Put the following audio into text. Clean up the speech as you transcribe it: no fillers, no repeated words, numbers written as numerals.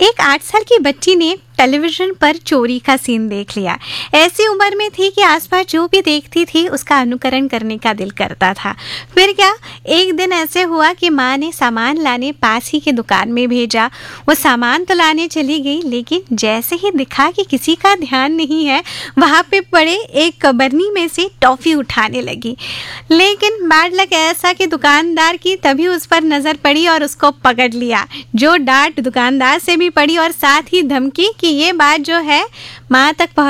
एक 8 साल की बच्ची ने टेलीविजन पर चोरी का सीन देख लिया। ऐसी उम्र में थी कि आसपास जो भी देखती थी उसका अनुकरण करने का दिल करता था। फिर क्या, एक दिन ऐसे हुआ कि माँ ने सामान लाने पास ही के दुकान में भेजा। वो सामान तो लाने चली गई, लेकिन जैसे ही दिखा कि किसी का ध्यान नहीं है, वहाँ पे पड़े एक बरनी में से टॉफी उठाने लगी। लेकिन बैड लक ऐसा कि दुकानदार की तभी उस पर नजर पड़ी और उसको पकड़ लिया। जो डांट दुकानदार से भी पड़ी और साथ ही धमकी कि ये बात जो है माँ तक